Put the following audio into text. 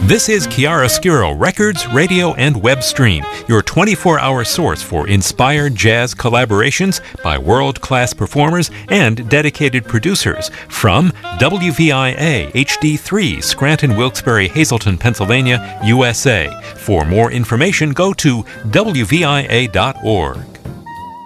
This is Chiaroscuro Records, Radio, and Web Stream, your 24-hour source for inspired jazz collaborations by world-class performers and dedicated producers from WVIA HD3, Scranton, Wilkes-Barre, Hazleton, Pennsylvania, USA. For more information, go to WVIA.org.